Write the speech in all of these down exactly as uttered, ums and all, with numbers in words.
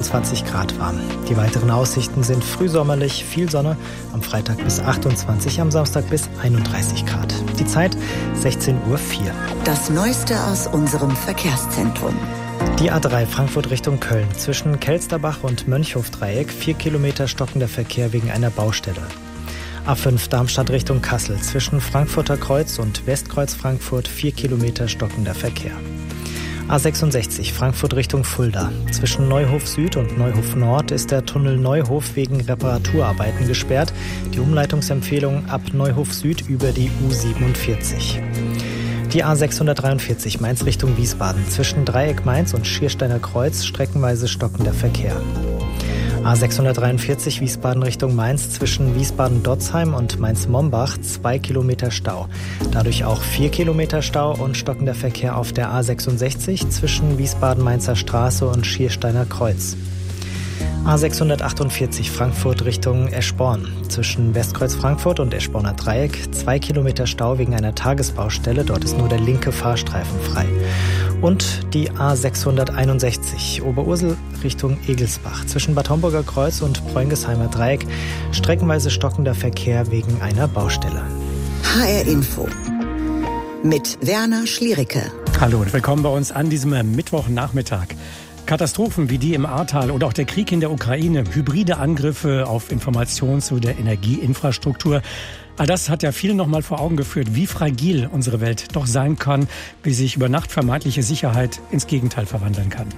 siebenundzwanzig Grad warm. Die weiteren Aussichten sind frühsommerlich, viel Sonne, am Freitag bis achtundzwanzig, am Samstag bis einunddreißig Grad. Die Zeit sechzehn Uhr vier. Das Neueste aus unserem Verkehrszentrum. Die A drei Frankfurt Richtung Köln. Zwischen Kelsterbach und Mönchhof-Dreieck vier Kilometer stockender Verkehr wegen einer Baustelle. A fünf Darmstadt Richtung Kassel. Zwischen Frankfurter Kreuz und Westkreuz Frankfurt vier Kilometer stockender Verkehr. A sechsundsechzig Frankfurt Richtung Fulda. Zwischen Neuhof Süd und Neuhof Nord ist der Tunnel Neuhof wegen Reparaturarbeiten gesperrt. Die Umleitungsempfehlung ab Neuhof Süd über die U siebenundvierzig. Die A sechshundertdreiundvierzig Mainz Richtung Wiesbaden. Zwischen Dreieck Mainz und Schiersteiner Kreuz streckenweise stockender Verkehr. A sechshundertdreiundvierzig Wiesbaden Richtung Mainz. Zwischen Wiesbaden-Dotzheim und Mainz-Mombach zwei Kilometer Stau. Dadurch auch vier Kilometer Stau und stockender Verkehr auf der A sechsundsechzig zwischen Wiesbaden-Mainzer Straße und Schiersteiner Kreuz. A sechshundertachtundvierzig Frankfurt Richtung Eschborn. Zwischen Westkreuz Frankfurt und Eschborner Dreieck zwei Kilometer Stau wegen einer Tagesbaustelle. Dort ist nur der linke Fahrstreifen frei. Und die A sechshunderteinundsechzig Oberursel Richtung Egelsbach. Zwischen Bad Homburger Kreuz und Preungesheimer Dreieck streckenweise stockender Verkehr wegen einer Baustelle. H R Info mit Werner Schliericke. Hallo und willkommen bei uns an diesem Mittwochnachmittag. Katastrophen wie die im Ahrtal oder auch der Krieg in der Ukraine, hybride Angriffe auf Informations- oder Energieinfrastruktur. All das hat ja vielen noch mal vor Augen geführt, wie fragil unsere Welt doch sein kann, wie sich über Nacht vermeintliche Sicherheit ins Gegenteil verwandeln kann.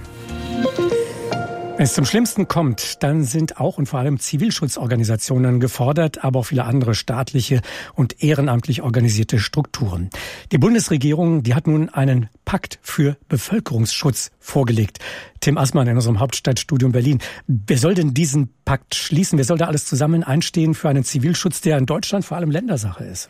Wenn es zum Schlimmsten kommt, dann sind auch und vor allem Zivilschutzorganisationen gefordert, aber auch viele andere staatliche und ehrenamtlich organisierte Strukturen. Die Bundesregierung, die hat nun einen Pakt für Bevölkerungsschutz vorgelegt. Tim Assmann in unserem Hauptstadtstudio in Berlin. Wer soll denn diesen Pakt schließen? Wer soll da alles zusammen einstehen für einen Zivilschutz, der in Deutschland vor allem Ländersache ist?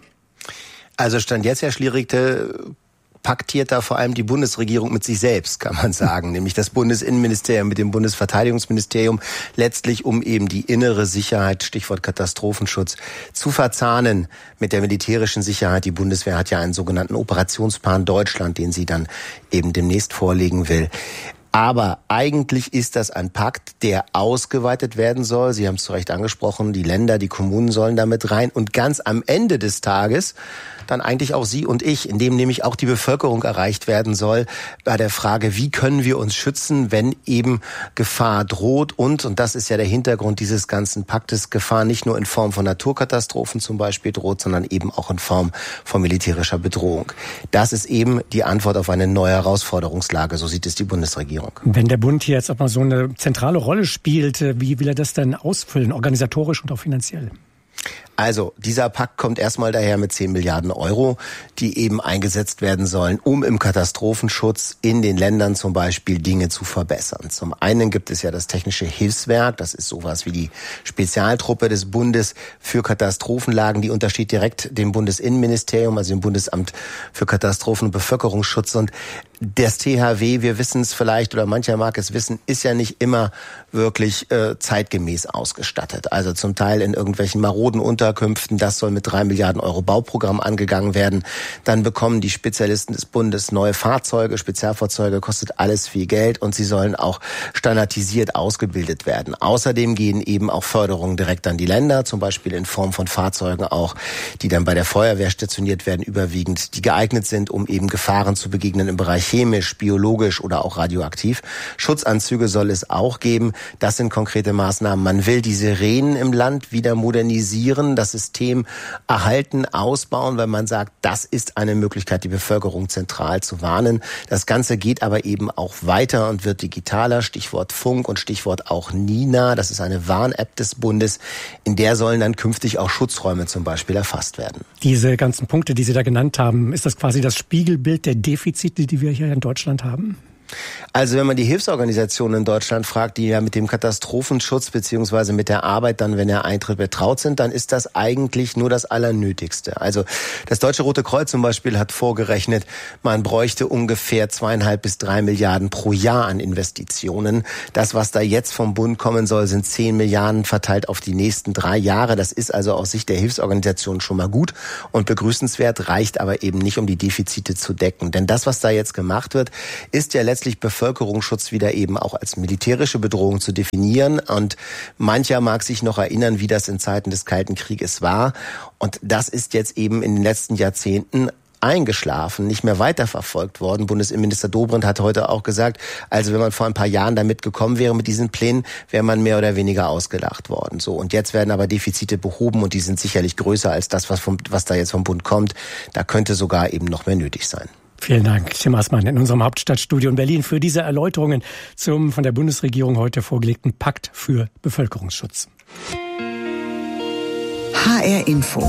Also Stand jetzt, Herr Schlierigte, paktiert da vor allem die Bundesregierung mit sich selbst, kann man sagen, nämlich das Bundesinnenministerium mit dem Bundesverteidigungsministerium, letztlich um eben die innere Sicherheit, Stichwort Katastrophenschutz, zu verzahnen mit der militärischen Sicherheit. Die Bundeswehr hat ja einen sogenannten Operationsplan Deutschland, den sie dann eben demnächst vorlegen will. Aber eigentlich ist das ein Pakt, der ausgeweitet werden soll. Sie haben es zu Recht angesprochen, die Länder, die Kommunen sollen damit rein. Und ganz am Ende des Tages dann eigentlich auch Sie und ich, indem nämlich auch die Bevölkerung erreicht werden soll, bei der Frage, wie können wir uns schützen, wenn eben Gefahr droht. Und, und das ist ja der Hintergrund dieses ganzen Paktes, Gefahr nicht nur in Form von Naturkatastrophen zum Beispiel droht, sondern eben auch in Form von militärischer Bedrohung. Das ist eben die Antwort auf eine neue Herausforderungslage, so sieht es die Bundesregierung. Wenn der Bund hier jetzt auch mal so eine zentrale Rolle spielt, wie will er das denn ausfüllen, organisatorisch und auch finanziell? Also, dieser Pakt kommt erstmal daher mit zehn Milliarden Euro, die eben eingesetzt werden sollen, um im Katastrophenschutz in den Ländern zum Beispiel Dinge zu verbessern. Zum einen gibt es ja das Technische Hilfswerk, das ist sowas wie die Spezialtruppe des Bundes für Katastrophenlagen, die untersteht direkt dem Bundesinnenministerium, also dem Bundesamt für Katastrophen- und Bevölkerungsschutz. Und das T H W, wir wissen es vielleicht oder mancher mag es wissen, ist ja nicht immer wirklich äh, zeitgemäß ausgestattet. Also zum Teil in irgendwelchen maroden Unterkünften. Das soll mit drei Milliarden Euro Bauprogramm angegangen werden. Dann bekommen die Spezialisten des Bundes neue Fahrzeuge, Spezialfahrzeuge, kostet alles viel Geld und sie sollen auch standardisiert ausgebildet werden. Außerdem gehen eben auch Förderungen direkt an die Länder, zum Beispiel in Form von Fahrzeugen auch, die dann bei der Feuerwehr stationiert werden, überwiegend, die geeignet sind, um eben Gefahren zu begegnen im Bereich chemisch, biologisch oder auch radioaktiv. Schutzanzüge soll es auch geben. Das sind konkrete Maßnahmen. Man will die Sirenen im Land wieder modernisieren, das System erhalten, ausbauen, weil man sagt, das ist eine Möglichkeit, die Bevölkerung zentral zu warnen. Das Ganze geht aber eben auch weiter und wird digitaler. Stichwort Funk und Stichwort auch Nina. Das ist eine Warn-App des Bundes. In der sollen dann künftig auch Schutzräume zum Beispiel erfasst werden. Diese ganzen Punkte, die Sie da genannt haben, ist das quasi das Spiegelbild der Defizite, die wir hier in Deutschland haben? Also wenn man die Hilfsorganisationen in Deutschland fragt, die ja mit dem Katastrophenschutz beziehungsweise mit der Arbeit dann, wenn er eintritt, betraut sind, dann ist das eigentlich nur das Allernötigste. Also das Deutsche Rote Kreuz zum Beispiel hat vorgerechnet, man bräuchte ungefähr zweieinhalb bis drei Milliarden pro Jahr an Investitionen. Das, was da jetzt vom Bund kommen soll, sind zehn Milliarden verteilt auf die nächsten drei Jahre. Das ist also aus Sicht der Hilfsorganisationen schon mal gut und begrüßenswert, reicht aber eben nicht, um die Defizite zu decken. Denn das, was da jetzt gemacht wird, ist ja letztlich letztlich Bevölkerungsschutz wieder eben auch als militärische Bedrohung zu definieren. Und mancher mag sich noch erinnern, wie das in Zeiten des Kalten Krieges war. Und das ist jetzt eben in den letzten Jahrzehnten eingeschlafen, nicht mehr weiterverfolgt worden. Bundesinnenminister Dobrindt hat heute auch gesagt, also wenn man vor ein paar Jahren damit gekommen wäre mit diesen Plänen, wäre man mehr oder weniger ausgelacht worden. So, und jetzt werden aber Defizite behoben und die sind sicherlich größer als das, was, vom, was da jetzt vom Bund kommt. Da könnte sogar eben noch mehr nötig sein. Vielen Dank, Tim Assmann, in unserem Hauptstadtstudio in Berlin für diese Erläuterungen zum von der Bundesregierung heute vorgelegten Pakt für Bevölkerungsschutz. H R Info.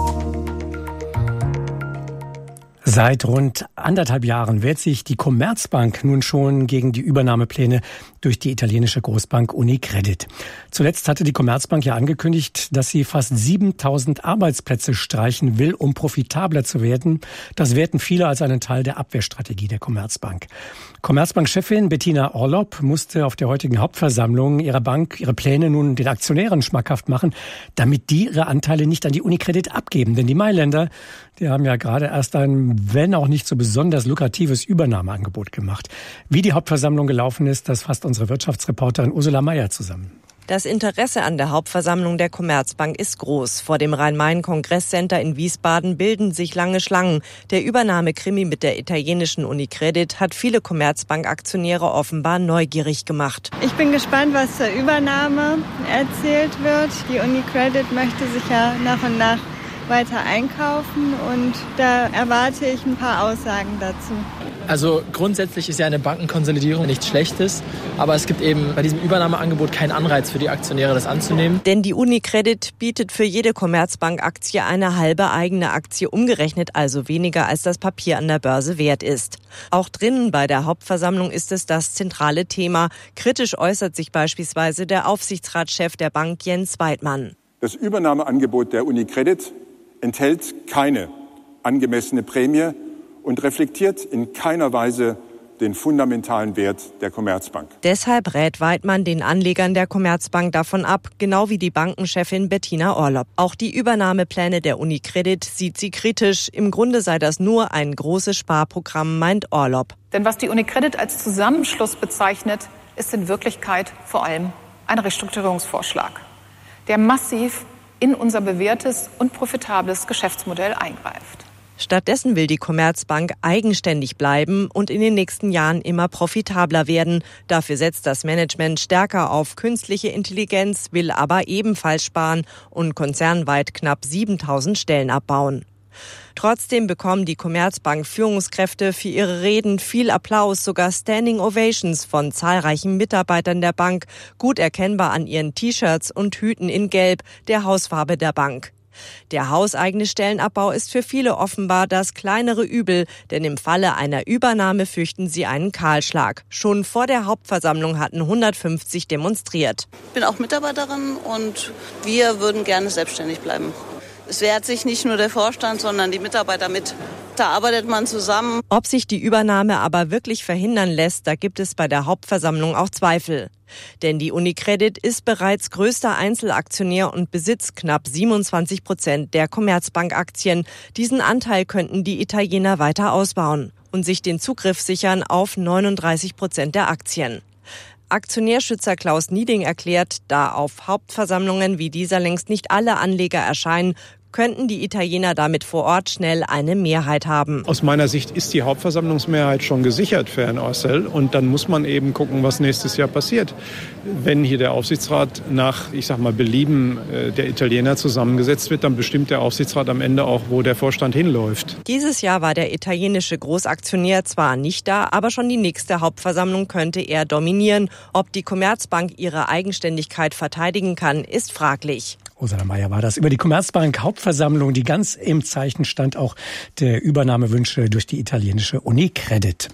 Seit rund anderthalb Jahren wehrt sich die Commerzbank nun schon gegen die Übernahmepläne durch die italienische Großbank Unicredit. Zuletzt hatte die Commerzbank ja angekündigt, dass sie fast siebentausend Arbeitsplätze streichen will, um profitabler zu werden. Das werten viele als einen Teil der Abwehrstrategie der Commerzbank. Commerzbank-Chefin Bettina Orlopp musste auf der heutigen Hauptversammlung ihrer Bank ihre Pläne nun den Aktionären schmackhaft machen, damit die ihre Anteile nicht an die Unicredit abgeben. Denn die Mailänder, die haben ja gerade erst ein, wenn auch nicht so besonders lukratives Übernahmeangebot gemacht. Wie die Hauptversammlung gelaufen ist, das fasst unsere Wirtschaftsreporterin Ursula Mayer zusammen. Das Interesse an der Hauptversammlung der Commerzbank ist groß. Vor dem Rhein-Main-Kongresscenter in Wiesbaden bilden sich lange Schlangen. Der Übernahmekrimi mit der italienischen Unicredit hat viele Commerzbank-Aktionäre offenbar neugierig gemacht. Ich bin gespannt, was zur Übernahme erzählt wird. Die Unicredit möchte sich ja nach und nach weiter einkaufen und da erwarte ich ein paar Aussagen dazu. Also grundsätzlich ist ja eine Bankenkonsolidierung nichts Schlechtes, aber es gibt eben bei diesem Übernahmeangebot keinen Anreiz für die Aktionäre, das anzunehmen. Denn die Unicredit bietet für jede Commerzbank-Aktie eine halbe eigene Aktie, umgerechnet also weniger als das Papier an der Börse wert ist. Auch drinnen bei der Hauptversammlung ist es das zentrale Thema. Kritisch äußert sich beispielsweise der Aufsichtsratschef der Bank Jens Weidmann. Das Übernahmeangebot der Unicredit enthält keine angemessene Prämie und reflektiert in keiner Weise den fundamentalen Wert der Commerzbank. Deshalb rät Weidmann den Anlegern der Commerzbank davon ab, genau wie die Bankenchefin Bettina Orlopp. Auch die Übernahmepläne der Unicredit sieht sie kritisch. Im Grunde sei das nur ein großes Sparprogramm, meint Orlopp. Denn was die Unicredit als Zusammenschluss bezeichnet, ist in Wirklichkeit vor allem ein Restrukturierungsvorschlag, der massiv in unser bewährtes und profitables Geschäftsmodell eingreift. Stattdessen will die Commerzbank eigenständig bleiben und in den nächsten Jahren immer profitabler werden. Dafür setzt das Management stärker auf künstliche Intelligenz, will aber ebenfalls sparen und konzernweit knapp siebentausend Stellen abbauen. Trotzdem bekommen die Commerzbank-Führungskräfte für ihre Reden viel Applaus, sogar Standing Ovations von zahlreichen Mitarbeitern der Bank, gut erkennbar an ihren T-Shirts und Hüten in Gelb, der Hausfarbe der Bank. Der hauseigene Stellenabbau ist für viele offenbar das kleinere Übel, denn im Falle einer Übernahme fürchten sie einen Kahlschlag. Schon vor der Hauptversammlung hatten hundertfünfzig demonstriert. Ich bin auch Mitarbeiterin und wir würden gerne selbstständig bleiben. Es wehrt sich nicht nur der Vorstand, sondern die Mitarbeiter mit. Da arbeitet man zusammen. Ob sich die Übernahme aber wirklich verhindern lässt, da gibt es bei der Hauptversammlung auch Zweifel. Denn die Unicredit ist bereits größter Einzelaktionär und besitzt knapp siebenundzwanzig Prozent der Commerzbank-Aktien. Diesen Anteil könnten die Italiener weiter ausbauen und sich den Zugriff sichern auf neununddreißig Prozent der Aktien. Aktionärschützer Klaus Nieding erklärt, da auf Hauptversammlungen wie dieser längst nicht alle Anleger erscheinen, könnten die Italiener damit vor Ort schnell eine Mehrheit haben. Aus meiner Sicht ist die Hauptversammlungsmehrheit schon gesichert für Herrn Orcel und dann muss man eben gucken, was nächstes Jahr passiert. Wenn hier der Aufsichtsrat nach, ich sag mal, Belieben der Italiener zusammengesetzt wird, dann bestimmt der Aufsichtsrat am Ende auch, wo der Vorstand hinläuft. Dieses Jahr war der italienische Großaktionär zwar nicht da, aber schon die nächste Hauptversammlung könnte er dominieren. Ob die Commerzbank ihre Eigenständigkeit verteidigen kann, ist fraglich. Ursula Mayer war das über die Commerzbank Hauptversammlung, die ganz im Zeichen stand auch der Übernahmewünsche durch die italienische Unicredit.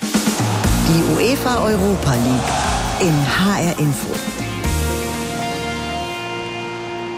Die UEFA Europa League in H R Info.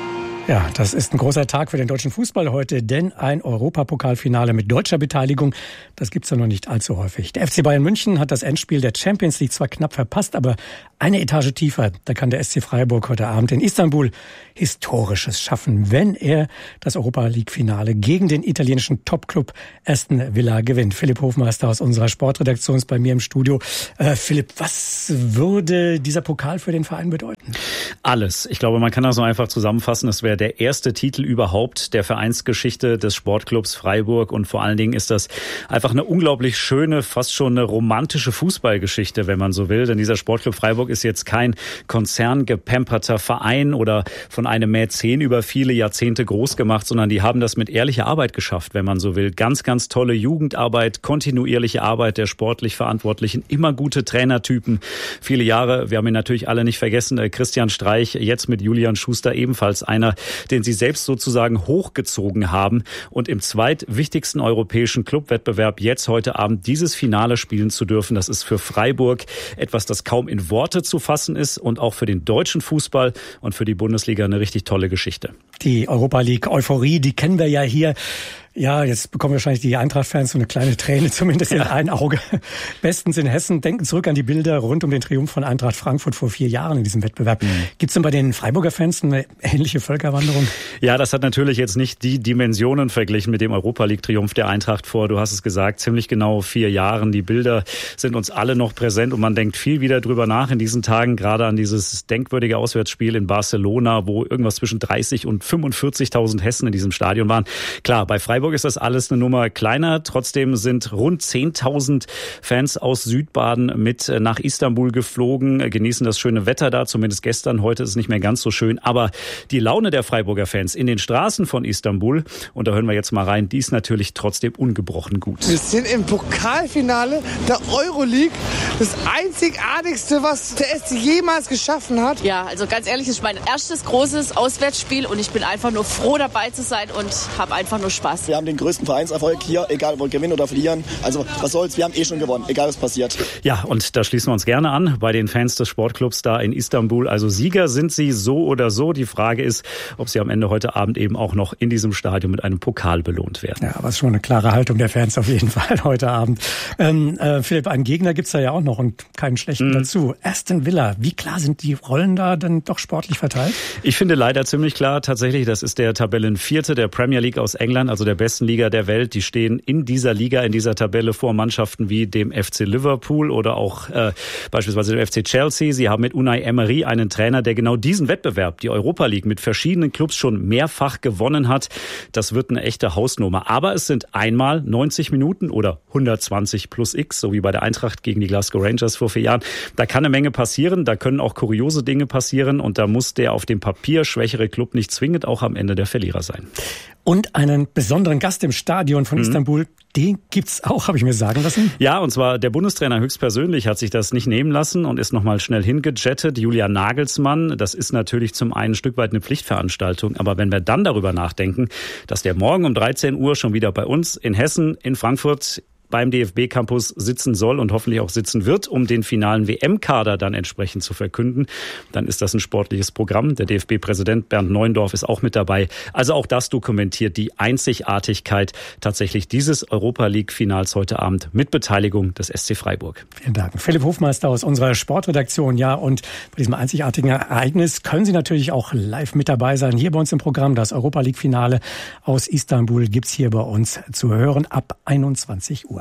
Ja, das ist ein großer Tag für den deutschen Fußball heute, denn ein Europapokalfinale mit deutscher Beteiligung, das gibt's ja noch nicht allzu häufig. Der F C Bayern München hat das Endspiel der Champions League zwar knapp verpasst, aber eine Etage tiefer, da kann der S C Freiburg heute Abend in Istanbul Historisches schaffen, wenn er das Europa-League-Finale gegen den italienischen Topclub Aston Villa gewinnt. Philipp Hofmeister aus unserer Sportredaktion ist bei mir im Studio. Äh, Philipp, was würde dieser Pokal für den Verein bedeuten? Alles. Ich glaube, man kann das so einfach zusammenfassen. Es wäre der erste Titel überhaupt der Vereinsgeschichte des Sportclubs Freiburg und vor allen Dingen ist das einfach eine unglaublich schöne, fast schon eine romantische Fußballgeschichte, wenn man so will. Denn dieser Sportclub Freiburg ist jetzt kein konzerngepamperter Verein oder von einem Mäzen über viele Jahrzehnte groß gemacht, sondern die haben das mit ehrlicher Arbeit geschafft, wenn man so will. Ganz, ganz tolle Jugendarbeit, kontinuierliche Arbeit der sportlich Verantwortlichen, immer gute Trainertypen. Viele Jahre, wir haben ihn natürlich alle nicht vergessen, Christian Streich, jetzt mit Julian Schuster ebenfalls einer, den sie selbst sozusagen hochgezogen haben und im zweitwichtigsten europäischen Clubwettbewerb jetzt heute Abend dieses Finale spielen zu dürfen. Das ist für Freiburg etwas, das kaum in Worte zu fassen ist und auch für den deutschen Fußball und für die Bundesliga eine richtig tolle Geschichte. Die Europa League Euphorie, die kennen wir ja hier. Ja, jetzt bekommen wahrscheinlich die Eintracht-Fans so eine kleine Träne, zumindest in ja. ein Auge. Bestens in Hessen. Denken zurück an die Bilder rund um den Triumph von Eintracht Frankfurt vor vier Jahren in diesem Wettbewerb. Mhm. Gibt es denn bei den Freiburger Fans eine ähnliche Völkerwanderung? Ja, das hat natürlich jetzt nicht die Dimensionen verglichen mit dem Europa-League-Triumph der Eintracht vor, du hast es gesagt, ziemlich genau vier Jahren. Die Bilder sind uns alle noch präsent und man denkt viel wieder drüber nach in diesen Tagen, gerade an dieses denkwürdige Auswärtsspiel in Barcelona, wo irgendwas zwischen dreißig und fünfundvierzigtausend Hessen in diesem Stadion waren. Klar, bei Freiburg ist das alles eine Nummer kleiner. Trotzdem sind rund zehntausend Fans aus Südbaden mit nach Istanbul geflogen, genießen das schöne Wetter da, zumindest gestern. Heute ist es nicht mehr ganz so schön. Aber die Laune der Freiburger Fans in den Straßen von Istanbul, und da hören wir jetzt mal rein, die ist natürlich trotzdem ungebrochen gut. Wir sind im Pokalfinale der Euroleague. Das einzigartigste, was der S C jemals geschaffen hat. Ja, also ganz ehrlich, es ist mein erstes großes Auswärtsspiel und ich bin einfach nur froh, dabei zu sein und habe einfach nur Spaß. Wir haben den größten Vereinserfolg hier, egal ob wir gewinnen oder verlieren. Also was soll's, wir haben eh schon gewonnen, egal was passiert. Ja, und da schließen wir uns gerne an bei den Fans des Sportclubs da in Istanbul. Also Sieger sind sie so oder so. Die Frage ist, ob sie am Ende heute Abend eben auch noch in diesem Stadion mit einem Pokal belohnt werden. Ja, aber es ist schon eine klare Haltung der Fans auf jeden Fall heute Abend. Ähm, äh, Philipp, einen Gegner gibt's da ja auch noch und keinen schlechten mhm. dazu. Aston Villa, wie klar sind die Rollen da dann doch sportlich verteilt? Ich finde leider ziemlich klar tatsächlich, das ist der Tabellenvierte der Premier League aus England, also der besten Liga der Welt. Die stehen in dieser Liga, in dieser Tabelle vor Mannschaften wie dem F C Liverpool oder auch äh, beispielsweise dem F C Chelsea. Sie haben mit Unai Emery einen Trainer, der genau diesen Wettbewerb, die Europa League, mit verschiedenen Clubs schon mehrfach gewonnen hat. Das wird eine echte Hausnummer. Aber es sind einmal neunzig Minuten oder hundertzwanzig plus X, so wie bei der Eintracht gegen die Glasgow Rangers vor vier Jahren. Da kann eine Menge passieren, da können auch kuriose Dinge passieren und da muss der auf dem Papier schwächere Club nicht zwingend auch am Ende der Verlierer sein. Und einen besonderen Gast im Stadion von mhm. Istanbul, den gibt's auch, habe ich mir sagen lassen. Ja, und zwar der Bundestrainer höchstpersönlich hat sich das nicht nehmen lassen und ist nochmal schnell hingejettet. Julian Nagelsmann, das ist natürlich zum einen ein Stück weit eine Pflichtveranstaltung, aber wenn wir dann darüber nachdenken, dass der morgen um dreizehn Uhr schon wieder bei uns in Hessen, in Frankfurt, beim D F B-Campus sitzen soll und hoffentlich auch sitzen wird, um den finalen W M-Kader dann entsprechend zu verkünden, dann ist das ein sportliches Programm. Der D F B-Präsident Bernd Neuendorf ist auch mit dabei. Also auch das dokumentiert die Einzigartigkeit tatsächlich dieses Europa-League-Finals heute Abend mit Beteiligung des S C Freiburg. Vielen Dank. Philipp Hofmeister aus unserer Sportredaktion. Ja, und bei diesem einzigartigen Ereignis können Sie natürlich auch live mit dabei sein. Hier bei uns im Programm, das Europa-League-Finale aus Istanbul gibt's hier bei uns zu hören ab einundzwanzig Uhr.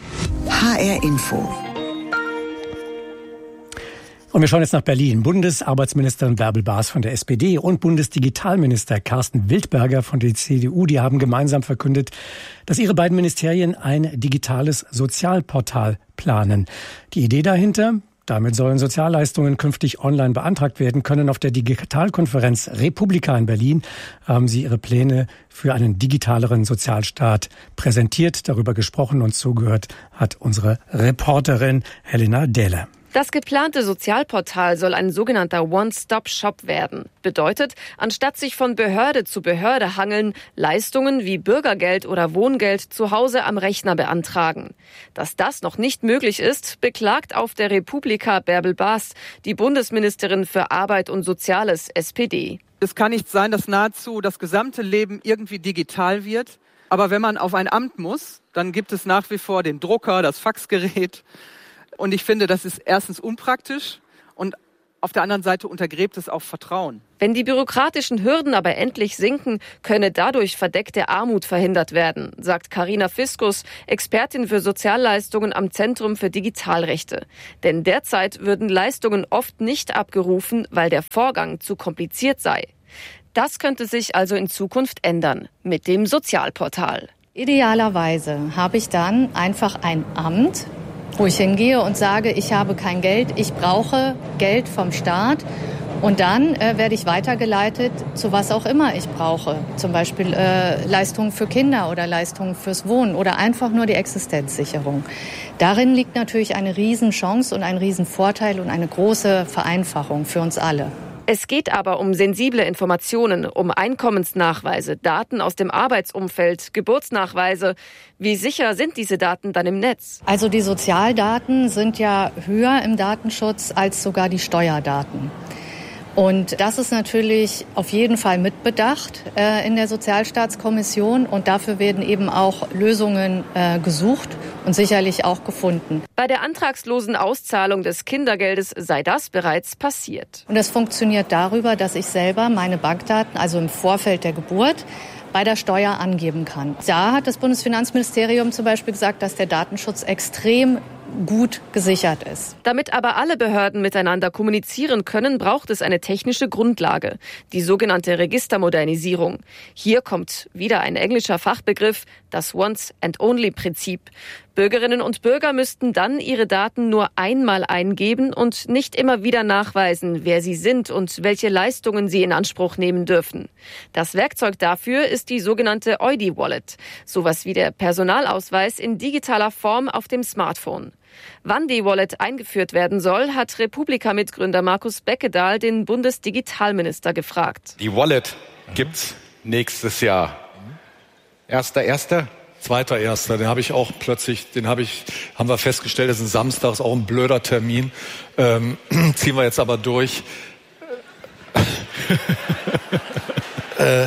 H R Info. Und wir schauen jetzt nach Berlin. Bundesarbeitsministerin Bärbel Baas von der S P D und Bundesdigitalminister Carsten Wildberger von der C D U, die haben gemeinsam verkündet, dass ihre beiden Ministerien ein digitales Sozialportal planen. Die Idee dahinter: Damit sollen Sozialleistungen künftig online beantragt werden können. Auf der Digitalkonferenz Republika in Berlin haben sie ihre Pläne für einen digitaleren Sozialstaat präsentiert, darüber gesprochen und zugehört hat unsere Reporterin Helena Dehler. Das geplante Sozialportal soll ein sogenannter One-Stop-Shop werden. Bedeutet, anstatt sich von Behörde zu Behörde hangeln, Leistungen wie Bürgergeld oder Wohngeld zu Hause am Rechner beantragen. Dass das noch nicht möglich ist, beklagt auf der Republika Bärbel Baas, die Bundesministerin für Arbeit und Soziales, S P D. Es kann nicht sein, dass nahezu das gesamte Leben irgendwie digital wird. Aber wenn man auf ein Amt muss, dann gibt es nach wie vor den Drucker, das Faxgerät. Und ich finde, das ist erstens unpraktisch und auf der anderen Seite untergräbt es auch Vertrauen. Wenn die bürokratischen Hürden aber endlich sinken, könne dadurch verdeckte Armut verhindert werden, sagt Carina Fiskus, Expertin für Sozialleistungen am Zentrum für Digitalrechte. Denn derzeit würden Leistungen oft nicht abgerufen, weil der Vorgang zu kompliziert sei. Das könnte sich also in Zukunft ändern mit dem Sozialportal. Idealerweise habe ich dann einfach ein Amt, wo ich hingehe und sage, ich habe kein Geld, ich brauche Geld vom Staat. Und dann äh, werde ich weitergeleitet zu was auch immer ich brauche. Zum Beispiel äh, Leistungen für Kinder oder Leistungen fürs Wohnen oder einfach nur die Existenzsicherung. Darin liegt natürlich eine Riesenchance und ein Riesenvorteil und eine große Vereinfachung für uns alle. Es geht aber um sensible Informationen, um Einkommensnachweise, Daten aus dem Arbeitsumfeld, Geburtsnachweise. Wie sicher sind diese Daten dann im Netz? Also die Sozialdaten sind ja höher im Datenschutz als sogar die Steuerdaten. Und das ist natürlich auf jeden Fall mitbedacht äh, in der Sozialstaatskommission. Und dafür werden eben auch Lösungen äh, gesucht und sicherlich auch gefunden. Bei der antragslosen Auszahlung des Kindergeldes sei das bereits passiert. Und das funktioniert darüber, dass ich selber meine Bankdaten, also im Vorfeld der Geburt, bei der Steuer angeben kann. Da hat das Bundesfinanzministerium zum Beispiel gesagt, dass der Datenschutz extrem gut gesichert ist. Damit aber alle Behörden miteinander kommunizieren können, braucht es eine technische Grundlage, die sogenannte Registermodernisierung. Hier kommt wieder ein englischer Fachbegriff, das Once-and-Only-Prinzip. Bürgerinnen und Bürger müssten dann ihre Daten nur einmal eingeben und nicht immer wieder nachweisen, wer sie sind und welche Leistungen sie in Anspruch nehmen dürfen. Das Werkzeug dafür ist die sogenannte O I D I-Wallet, sowas wie der Personalausweis in digitaler Form auf dem Smartphone. Wann die Wallet eingeführt werden soll, hat Republika-Mitgründer Markus Beckedahl den Bundesdigitalminister gefragt. Die Wallet gibt's nächstes Jahr. Erster, erster. Zweiter Erster, den habe ich auch plötzlich, den habe ich, haben wir festgestellt, das ist ein Samstag, ist auch ein blöder Termin. Ähm, ziehen wir jetzt aber durch. äh.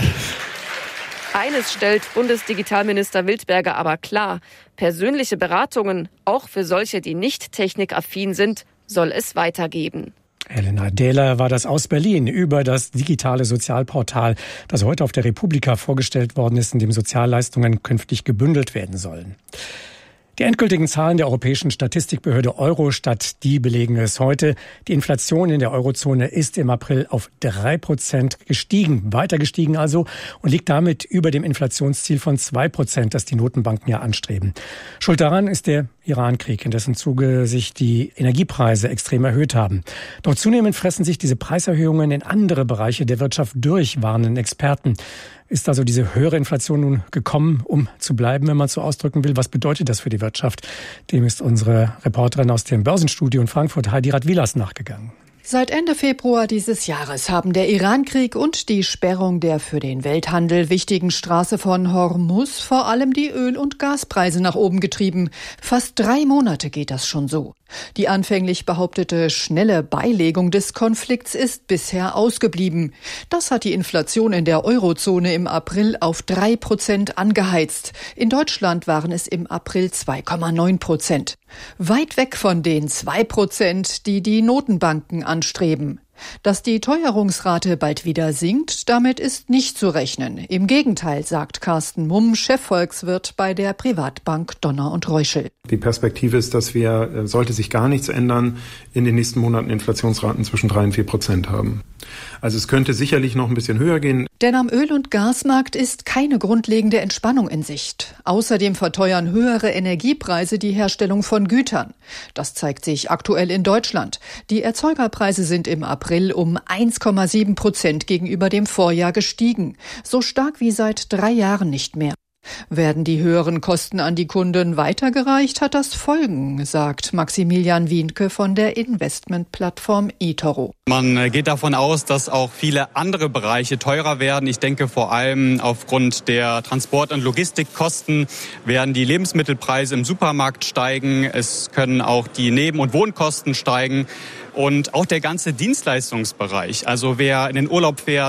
Eines stellt Bundesdigitalminister Wildberger aber klar: Persönliche Beratungen, auch für solche, die nicht technikaffin sind, soll es weitergeben. Helena Dehler war das aus Berlin über das digitale Sozialportal, das heute auf der Republika vorgestellt worden ist, in dem Sozialleistungen künftig gebündelt werden sollen. Die endgültigen Zahlen der Europäischen Statistikbehörde Eurostat, die belegen es heute. Die Inflation in der Eurozone ist im April auf drei Prozent gestiegen, weiter gestiegen also, und liegt damit über dem Inflationsziel von zwei Prozent, das die Notenbanken ja anstreben. Schuld daran ist der Iran-Krieg, in dessen Zuge sich die Energiepreise extrem erhöht haben. Doch zunehmend fressen sich diese Preiserhöhungen in andere Bereiche der Wirtschaft durch, warnen Experten. Ist also diese höhere Inflation nun gekommen, um zu bleiben, wenn man so ausdrücken will? Was bedeutet das für die Wirtschaft? Dem ist unsere Reporterin aus dem Börsenstudio in Frankfurt, Heidi Radwilas, nachgegangen. Seit Ende Februar dieses Jahres haben der Iran-Krieg und die Sperrung der für den Welthandel wichtigen Straße von Hormuz vor allem die Öl- und Gaspreise nach oben getrieben. Fast drei Monate geht das schon so. Die anfänglich behauptete schnelle Beilegung des Konflikts ist bisher ausgeblieben. Das hat die Inflation in der Eurozone im April auf drei Prozent angeheizt. In Deutschland waren es im April zwei Komma neun Prozent. Weit weg von den zwei Prozent, die die Notenbanken anstreben. Dass die Teuerungsrate bald wieder sinkt, damit ist nicht zu rechnen. Im Gegenteil, sagt Carsten Mumm, Chefvolkswirt bei der Privatbank Donner und Reuschel. Die Perspektive ist, dass wir, sollte sich gar nichts ändern, in den nächsten Monaten Inflationsraten zwischen drei und vier Prozent haben. Also es könnte sicherlich noch ein bisschen höher gehen. Denn am Öl- und Gasmarkt ist keine grundlegende Entspannung in Sicht. Außerdem verteuern höhere Energiepreise die Herstellung von Gütern. Das zeigt sich aktuell in Deutschland. Die Erzeugerpreise sind im April um eins Komma sieben Prozent gegenüber dem Vorjahr gestiegen. So stark wie seit drei Jahren nicht mehr. Werden die höheren Kosten an die Kunden weitergereicht, hat das Folgen, sagt Maximilian Wienke von der Investmentplattform eToro. Man geht davon aus, dass auch viele andere Bereiche teurer werden. Ich denke vor allem aufgrund der Transport- und Logistikkosten werden die Lebensmittelpreise im Supermarkt steigen. Es können auch die Neben- und Wohnkosten steigen und auch der ganze Dienstleistungsbereich. Also wer in den Urlaub fährt,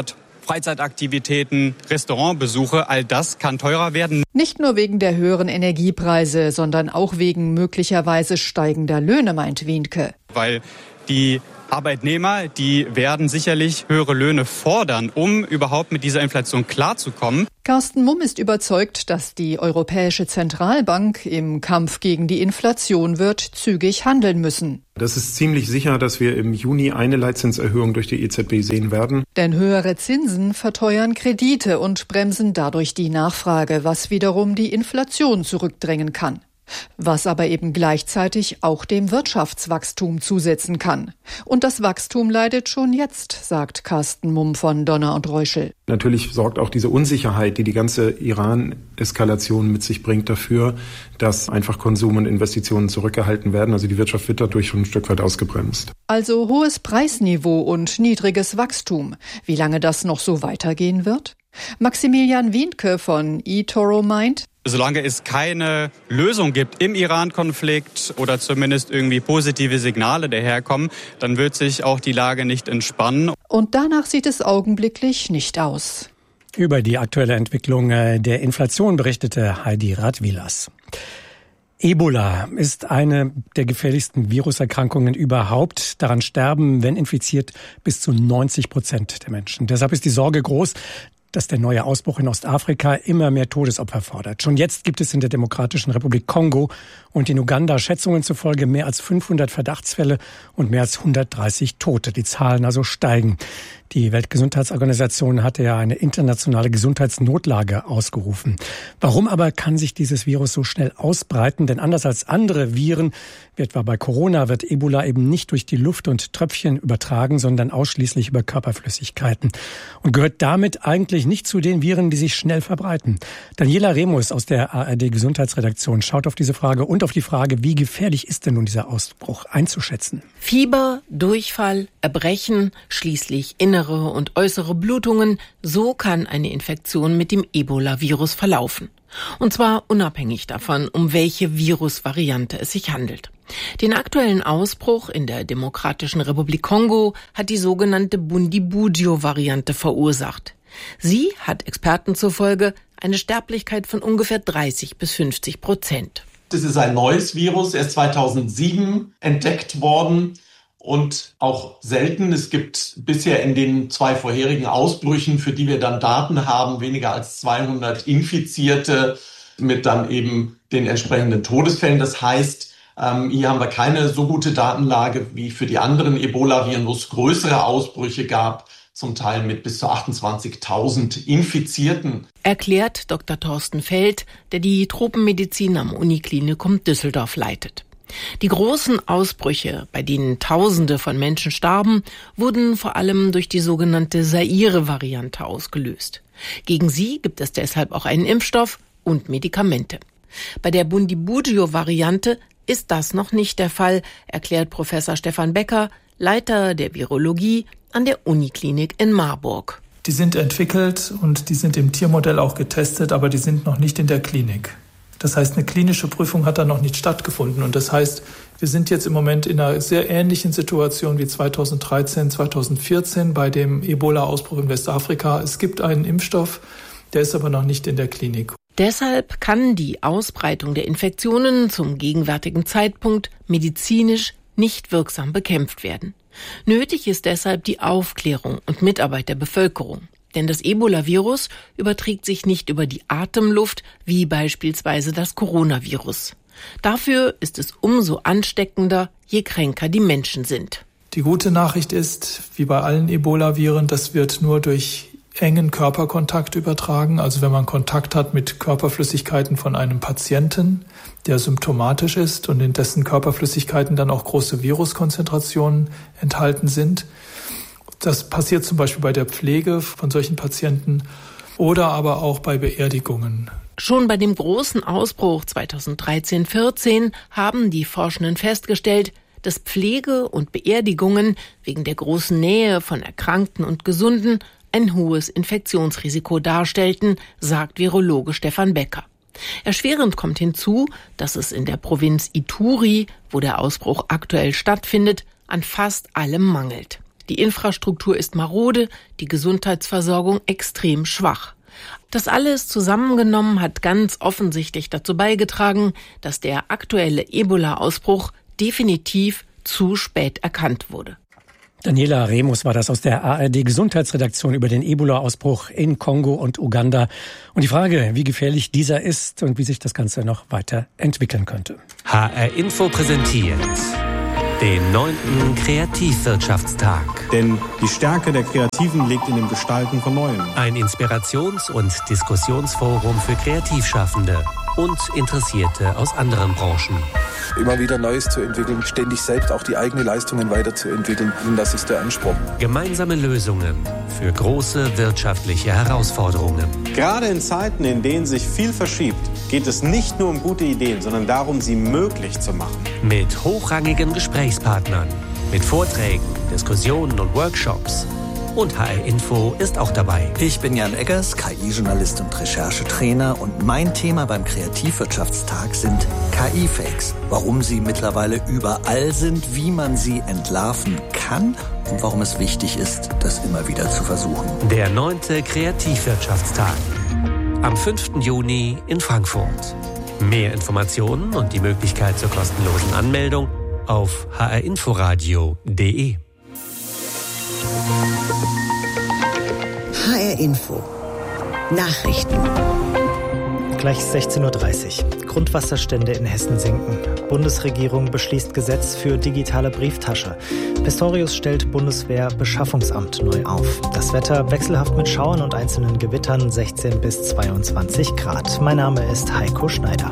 Freizeitaktivitäten, Restaurantbesuche, all das kann teurer werden. Nicht nur wegen der höheren Energiepreise, sondern auch wegen möglicherweise steigender Löhne, meint Wienke. Weil die Arbeitnehmer, die werden sicherlich höhere Löhne fordern, um überhaupt mit dieser Inflation klarzukommen. Carsten Mumm ist überzeugt, dass die Europäische Zentralbank im Kampf gegen die Inflation wird zügig handeln müssen. Das ist ziemlich sicher, dass wir im Juni eine Leitzinserhöhung durch die E Z B sehen werden. Denn höhere Zinsen verteuern Kredite und bremsen dadurch die Nachfrage, was wiederum die Inflation zurückdrängen kann. Was aber eben gleichzeitig auch dem Wirtschaftswachstum zusetzen kann. Und das Wachstum leidet schon jetzt, sagt Carsten Mumm von Donner und Reuschel. Natürlich sorgt auch diese Unsicherheit, die die ganze Iran-Eskalation mit sich bringt, dafür, dass einfach Konsum und Investitionen zurückgehalten werden. Also die Wirtschaft wird dadurch schon ein Stück weit ausgebremst. Also hohes Preisniveau und niedriges Wachstum. Wie lange das noch so weitergehen wird? Maximilian Wienke von eToro meint, solange es keine Lösung gibt im Iran-Konflikt oder zumindest irgendwie positive Signale daherkommen, dann wird sich auch die Lage nicht entspannen. Und danach sieht es augenblicklich nicht aus. Über die aktuelle Entwicklung der Inflation berichtete Heidi Radwilas. Ebola ist eine der gefährlichsten Viruserkrankungen überhaupt. Daran sterben, wenn infiziert, bis zu neunzig Prozent der Menschen. Deshalb ist die Sorge groß, dass der neue Ausbruch in Ostafrika immer mehr Todesopfer fordert. Schon jetzt gibt es in der Demokratischen Republik Kongo und in Uganda Schätzungen zufolge mehr als fünfhundert Verdachtsfälle und mehr als hundertdreißig Tote. Die Zahlen also steigen. Die Weltgesundheitsorganisation hatte ja eine internationale Gesundheitsnotlage ausgerufen. Warum aber kann sich dieses Virus so schnell ausbreiten? Denn anders als andere Viren, wie etwa bei Corona, wird Ebola eben nicht durch die Luft und Tröpfchen übertragen, sondern ausschließlich über Körperflüssigkeiten. Und gehört damit eigentlich nicht zu den Viren, die sich schnell verbreiten. Daniela Remus aus der A R D-Gesundheitsredaktion schaut auf diese Frage und auf die Frage, wie gefährlich ist denn nun dieser Ausbruch einzuschätzen? Fieber, Durchfall, Erbrechen, schließlich innere und äußere Blutungen, so kann eine Infektion mit dem Ebola-Virus verlaufen. Und zwar unabhängig davon, um welche Virusvariante es sich handelt. Den aktuellen Ausbruch in der Demokratischen Republik Kongo hat die sogenannte Bundibugyo-Variante verursacht. Sie hat Experten zufolge eine Sterblichkeit von ungefähr dreißig bis fünfzig Prozent. Das ist ein neues Virus, erst zweitausendsieben entdeckt worden und auch selten. Es gibt bisher in den zwei vorherigen Ausbrüchen, für die wir dann Daten haben, weniger als zweihundert Infizierte mit dann eben den entsprechenden Todesfällen. Das heißt, ähm, hier haben wir keine so gute Datenlage wie für die anderen Ebola-Viren, wo es größere Ausbrüche gab, zum Teil mit bis zu achtundzwanzigtausend Infizierten. Erklärt Doktor Thorsten Feld, der die Tropenmedizin am Uniklinikum Düsseldorf leitet. Die großen Ausbrüche, bei denen Tausende von Menschen starben, wurden vor allem durch die sogenannte Zaire-Variante ausgelöst. Gegen sie gibt es deshalb auch einen Impfstoff und Medikamente. Bei der Bundibugyo-Variante ist das noch nicht der Fall, erklärt Professor Stefan Becker, Leiter der Virologie an der Uniklinik in Marburg. Die sind entwickelt und die sind im Tiermodell auch getestet, aber die sind noch nicht in der Klinik. Das heißt, eine klinische Prüfung hat da noch nicht stattgefunden. Und das heißt, wir sind jetzt im Moment in einer sehr ähnlichen Situation wie zweitausenddreizehn, zweitausendvierzehn bei dem Ebola-Ausbruch in Westafrika. Es gibt einen Impfstoff, der ist aber noch nicht in der Klinik. Deshalb kann die Ausbreitung der Infektionen zum gegenwärtigen Zeitpunkt medizinisch nicht wirksam bekämpft werden. Nötig ist deshalb die Aufklärung und Mitarbeit der Bevölkerung. Denn das Ebola-Virus überträgt sich nicht über die Atemluft, wie beispielsweise das Coronavirus. Dafür ist es umso ansteckender, je kränker die Menschen sind. Die gute Nachricht ist, wie bei allen Ebola-Viren, das wird nur durch engen Körperkontakt übertragen. Also wenn man Kontakt hat mit Körperflüssigkeiten von einem Patienten, der symptomatisch ist und in dessen Körperflüssigkeiten dann auch große Viruskonzentrationen enthalten sind. Das passiert zum Beispiel bei der Pflege von solchen Patienten oder aber auch bei Beerdigungen. Schon bei dem großen Ausbruch zweitausenddreizehn vierzehn haben die Forschenden festgestellt, dass Pflege und Beerdigungen wegen der großen Nähe von Erkrankten und Gesunden ein hohes Infektionsrisiko darstellten, sagt Virologe Stefan Becker. Erschwerend kommt hinzu, dass es in der Provinz Ituri, wo der Ausbruch aktuell stattfindet, an fast allem mangelt. Die Infrastruktur ist marode, die Gesundheitsversorgung extrem schwach. Das alles zusammengenommen hat ganz offensichtlich dazu beigetragen, dass der aktuelle Ebola-Ausbruch definitiv zu spät erkannt wurde. Daniela Remus war das aus der A R D-Gesundheitsredaktion über den Ebola-Ausbruch in Kongo und Uganda. Und die Frage, wie gefährlich dieser ist und wie sich das Ganze noch weiter entwickeln könnte. H R Info präsentiert den neunten Kreativwirtschaftstag. Denn die Stärke der Kreativen liegt in dem Gestalten von Neuem. Ein Inspirations- und Diskussionsforum für Kreativschaffende und Interessierte aus anderen Branchen. Immer wieder Neues zu entwickeln, ständig selbst auch die eigenen Leistungen weiterzuentwickeln. Und das ist der Anspruch. Gemeinsame Lösungen für große wirtschaftliche Herausforderungen. Gerade in Zeiten, in denen sich viel verschiebt, geht es nicht nur um gute Ideen, sondern darum, sie möglich zu machen. Mit hochrangigen Gesprächspartnern, mit Vorträgen, Diskussionen und Workshops. Und H R Info ist auch dabei. Ich bin Jan Eggers, K I-Journalist und Recherchetrainer. Und mein Thema beim Kreativwirtschaftstag sind K I-Fakes. Warum sie mittlerweile überall sind, wie man sie entlarven kann und warum es wichtig ist, das immer wieder zu versuchen. Der neunte Kreativwirtschaftstag. Am fünften Juni in Frankfurt. Mehr Informationen und die Möglichkeit zur kostenlosen Anmeldung auf h r inforadio punkt d e. H R Info Nachrichten. Gleich sechzehn Uhr dreißig. Grundwasserstände in Hessen sinken. Bundesregierung beschließt Gesetz für digitale Brieftasche. Pistorius stellt Bundeswehr-Beschaffungsamt neu auf. Das Wetter wechselhaft mit Schauern und einzelnen Gewittern, sechzehn bis zweiundzwanzig Grad. Mein Name ist Heiko Schneider.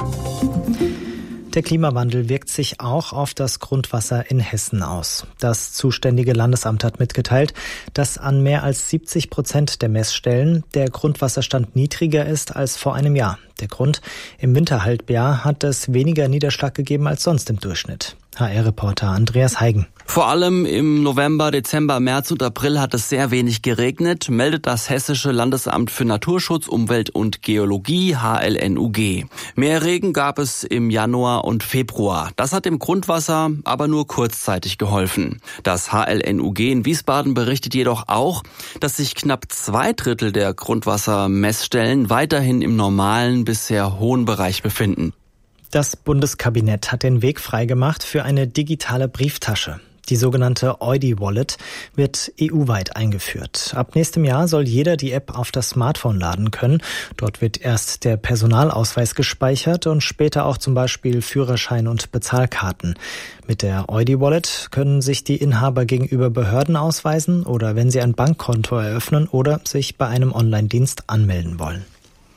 Der Klimawandel wirkt sich auch auf das Grundwasser in Hessen aus. Das zuständige Landesamt hat mitgeteilt, dass an mehr als siebzig Prozent der Messstellen der Grundwasserstand niedriger ist als vor einem Jahr. Der Grund: im Winterhalbjahr hat es weniger Niederschlag gegeben als sonst im Durchschnitt. H R-Reporter Andreas Heigen. Vor allem im November, Dezember, März und April hat es sehr wenig geregnet, meldet das Hessische Landesamt für Naturschutz, Umwelt und Geologie, H L N U G. Mehr Regen gab es im Januar und Februar. Das hat dem Grundwasser aber nur kurzzeitig geholfen. Das H L N U G in Wiesbaden berichtet jedoch auch, dass sich knapp zwei Drittel der Grundwassermessstellen weiterhin im normalen bis sehr hohen Bereich befinden. Das Bundeskabinett hat den Weg freigemacht für eine digitale Brieftasche. Die sogenannte Eudi-Wallet wird E U-weit eingeführt. Ab nächstem Jahr soll jeder die App auf das Smartphone laden können. Dort wird erst der Personalausweis gespeichert und später auch zum Beispiel Führerschein und Bezahlkarten. Mit der Eudi-Wallet können sich die Inhaber gegenüber Behörden ausweisen oder wenn sie ein Bankkonto eröffnen oder sich bei einem Online-Dienst anmelden wollen.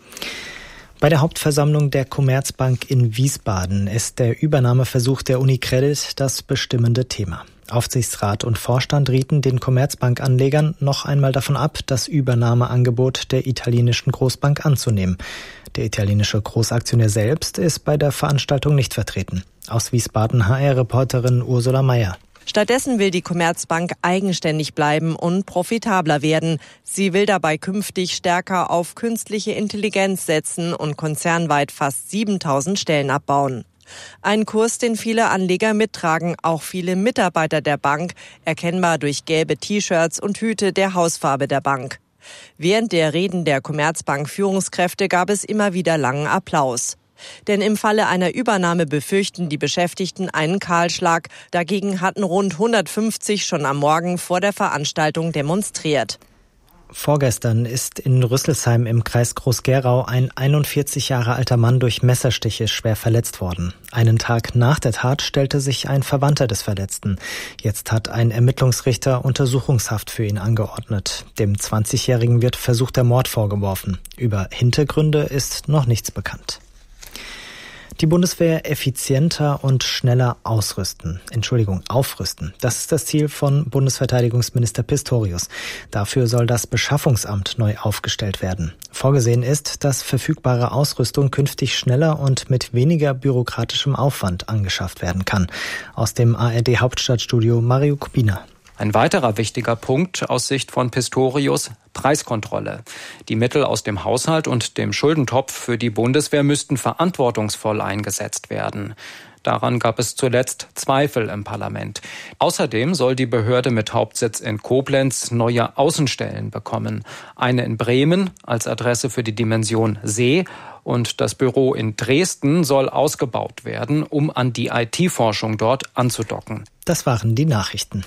Bei der Hauptversammlung der Commerzbank in Wiesbaden ist der Übernahmeversuch der UniCredit das bestimmende Thema. Aufsichtsrat und Vorstand rieten den Commerzbank-Anlegern noch einmal davon ab, das Übernahmeangebot der italienischen Großbank anzunehmen. Der italienische Großaktionär selbst ist bei der Veranstaltung nicht vertreten. Aus Wiesbaden H R-Reporterin Ursula Mayer. Stattdessen will die Commerzbank eigenständig bleiben und profitabler werden. Sie will dabei künftig stärker auf künstliche Intelligenz setzen und konzernweit fast siebentausend Stellen abbauen. Ein Kurs, den viele Anleger mittragen, auch viele Mitarbeiter der Bank, erkennbar durch gelbe T-Shirts und Hüte der Hausfarbe der Bank. Während der Reden der Commerzbank-Führungskräfte gab es immer wieder langen Applaus. Denn im Falle einer Übernahme befürchten die Beschäftigten einen Kahlschlag. Dagegen hatten rund hundertfünfzig schon am Morgen vor der Veranstaltung demonstriert. Vorgestern ist in Rüsselsheim im Kreis Groß-Gerau ein einundvierzig Jahre alter Mann durch Messerstiche schwer verletzt worden. Einen Tag nach der Tat stellte sich ein Verwandter des Verletzten. Jetzt hat ein Ermittlungsrichter Untersuchungshaft für ihn angeordnet. Dem zwanzigjährigen wird versuchter Mord vorgeworfen. Über Hintergründe ist noch nichts bekannt. Die Bundeswehr effizienter und schneller ausrüsten, Entschuldigung, aufrüsten. Das ist das Ziel von Bundesverteidigungsminister Pistorius. Dafür soll das Beschaffungsamt neu aufgestellt werden. Vorgesehen ist, dass verfügbare Ausrüstung künftig schneller und mit weniger bürokratischem Aufwand angeschafft werden kann. Aus dem A R D-Hauptstadtstudio Mario Kubina. Ein weiterer wichtiger Punkt aus Sicht von Pistorius: Preiskontrolle. Die Mittel aus dem Haushalt und dem Schuldentopf für die Bundeswehr müssten verantwortungsvoll eingesetzt werden. Daran gab es zuletzt Zweifel im Parlament. Außerdem soll die Behörde mit Hauptsitz in Koblenz neue Außenstellen bekommen. Eine in Bremen als Adresse für die Dimension See und das Büro in Dresden soll ausgebaut werden, um an die I T-Forschung dort anzudocken. Das waren die Nachrichten.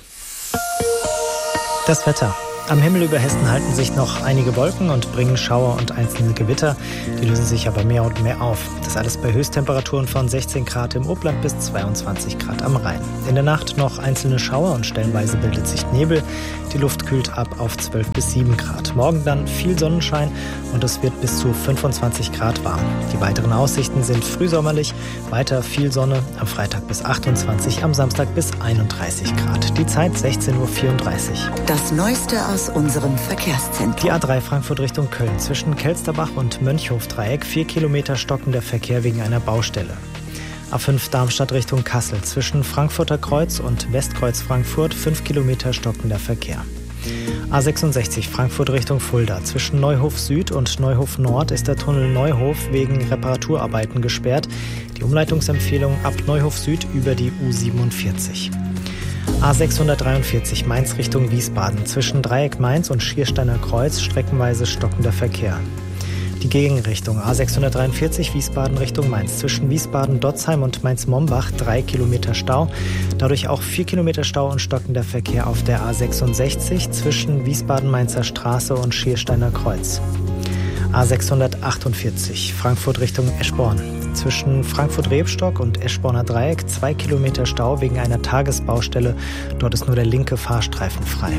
Das Wetter. Am Himmel über Hessen halten sich noch einige Wolken und bringen Schauer und einzelne Gewitter. Die lösen sich aber mehr und mehr auf. Das alles bei Höchsttemperaturen von sechzehn Grad im Obland bis zweiundzwanzig Grad am Rhein. In der Nacht noch einzelne Schauer und stellenweise bildet sich Nebel. Die Luft kühlt ab auf zwölf bis sieben Grad. Morgen dann viel Sonnenschein und es wird bis zu fünfundzwanzig Grad warm. Die weiteren Aussichten sind frühsommerlich, weiter viel Sonne, am Freitag bis achtundzwanzig, am Samstag bis einunddreißig Grad. Die Zeit sechzehn Uhr vierunddreißig. Das Neueste aus unserem Verkehrszentrum. Die A drei Frankfurt Richtung Köln zwischen Kelsterbach und Mönchhof-Dreieck, vier Kilometer stockender Verkehr wegen einer Baustelle. A fünf Darmstadt Richtung Kassel zwischen Frankfurter Kreuz und Westkreuz Frankfurt, fünf Kilometer stockender Verkehr. A sechsundsechzig Frankfurt Richtung Fulda. Zwischen Neuhof Süd und Neuhof Nord ist der Tunnel Neuhof wegen Reparaturarbeiten gesperrt. Die Umleitungsempfehlung ab Neuhof Süd über die U siebenundvierzig. A sechshundertdreiundvierzig Mainz Richtung Wiesbaden. Zwischen Dreieck Mainz und Schiersteiner Kreuz streckenweise stockender Verkehr. Die Gegenrichtung A sechshundertdreiundvierzig Wiesbaden Richtung Mainz. Zwischen Wiesbaden-Dotzheim und Mainz-Mombach drei Kilometer Stau. Dadurch auch vier Kilometer Stau und stockender Verkehr auf der A sechsundsechzig zwischen Wiesbaden-Mainzer Straße und Schiersteiner Kreuz. A sechshundertachtundvierzig Frankfurt Richtung Eschborn. Zwischen Frankfurt-Rebstock und Eschborner Dreieck zwei Kilometer Stau wegen einer Tagesbaustelle. Dort ist nur der linke Fahrstreifen frei.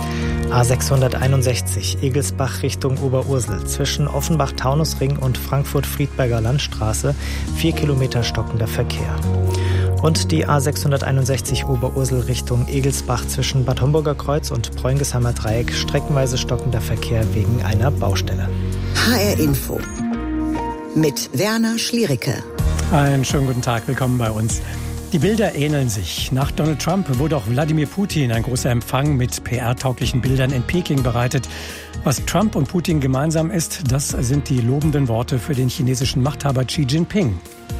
A sechshunderteinundsechzig Egelsbach Richtung Oberursel. Zwischen Offenbach-Taunusring und Frankfurt-Friedberger Landstraße vier Kilometer stockender Verkehr. Und die A sechshunderteinundsechzig Oberursel Richtung Egelsbach zwischen Bad Homburger Kreuz und Preungesheimer Dreieck streckenweise stockender Verkehr wegen einer Baustelle. H R Info mit Werner Schliericke. Einen schönen guten Tag, willkommen bei uns. Die Bilder ähneln sich. Nach Donald Trump wurde auch Wladimir Putin ein großer Empfang mit P R-tauglichen Bildern in Peking bereitet. Was Trump und Putin gemeinsam ist, das sind die lobenden Worte für den chinesischen Machthaber Xi Jinping.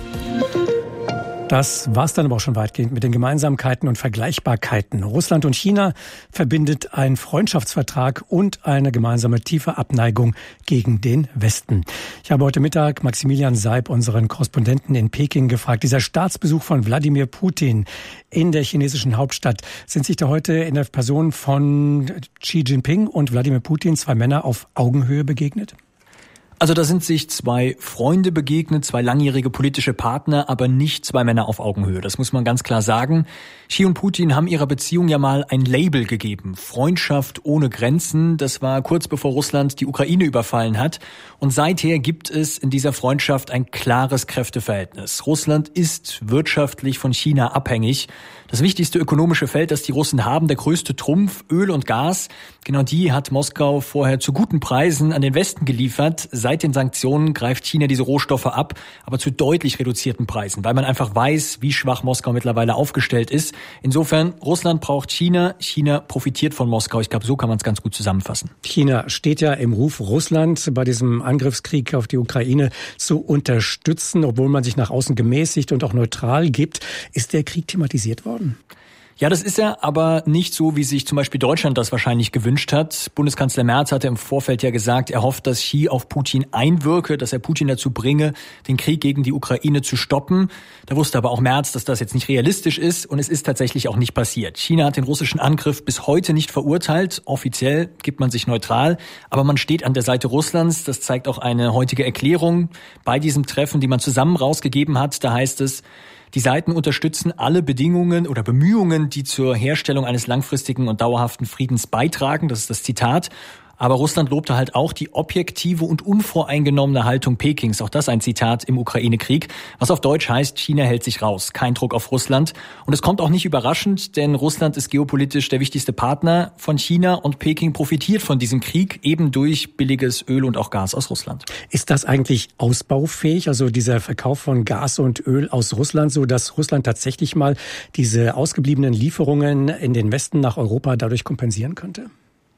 Das war's dann aber auch schon weitgehend mit den Gemeinsamkeiten und Vergleichbarkeiten. Russland und China verbindet ein Freundschaftsvertrag und eine gemeinsame tiefe Abneigung gegen den Westen. Ich habe heute Mittag Maximilian Seib, unseren Korrespondenten in Peking, gefragt. Dieser Staatsbesuch von Wladimir Putin in der chinesischen Hauptstadt, sind sich da heute in der Person von Xi Jinping und Wladimir Putin zwei Männer auf Augenhöhe begegnet? Also da sind sich zwei Freunde begegnet, zwei langjährige politische Partner, aber nicht zwei Männer auf Augenhöhe. Das muss man ganz klar sagen. Xi und Putin haben ihrer Beziehung ja mal ein Label gegeben. Freundschaft ohne Grenzen. Das war kurz bevor Russland die Ukraine überfallen hat. Und seither gibt es in dieser Freundschaft ein klares Kräfteverhältnis. Russland ist wirtschaftlich von China abhängig. Das wichtigste ökonomische Feld, das die Russen haben, der größte Trumpf, Öl und Gas, genau die hat Moskau vorher zu guten Preisen an den Westen geliefert. Seit den Sanktionen greift China diese Rohstoffe ab, aber zu deutlich reduzierten Preisen, weil man einfach weiß, wie schwach Moskau mittlerweile aufgestellt ist. Insofern, Russland braucht China, China profitiert von Moskau. Ich glaube, so kann man es ganz gut zusammenfassen. China steht ja im Ruf, Russland bei diesem Angriffskrieg auf die Ukraine zu unterstützen, obwohl man sich nach außen gemäßigt und auch neutral gibt. Ist der Krieg thematisiert worden? Ja, das ist er, aber nicht so, wie sich zum Beispiel Deutschland das wahrscheinlich gewünscht hat. Bundeskanzler Merz hatte im Vorfeld ja gesagt, er hofft, dass Xi auf Putin einwirke, dass er Putin dazu bringe, den Krieg gegen die Ukraine zu stoppen. Da wusste aber auch Merz, dass das jetzt nicht realistisch ist und es ist tatsächlich auch nicht passiert. China hat den russischen Angriff bis heute nicht verurteilt. Offiziell gibt man sich neutral, aber man steht an der Seite Russlands. Das zeigt auch eine heutige Erklärung bei diesem Treffen, die man zusammen rausgegeben hat. Da heißt es, die Seiten unterstützen alle Bedingungen oder Bemühungen, die zur Herstellung eines langfristigen und dauerhaften Friedens beitragen. Das ist das Zitat. Aber Russland lobte halt auch die objektive und unvoreingenommene Haltung Pekings. Auch das ein Zitat im Ukraine-Krieg. Was auf Deutsch heißt, China hält sich raus. Kein Druck auf Russland. Und es kommt auch nicht überraschend, denn Russland ist geopolitisch der wichtigste Partner von China und Peking profitiert von diesem Krieg eben durch billiges Öl und auch Gas aus Russland. Ist das eigentlich ausbaufähig, also dieser Verkauf von Gas und Öl aus Russland, so dass Russland tatsächlich mal diese ausgebliebenen Lieferungen in den Westen nach Europa dadurch kompensieren könnte?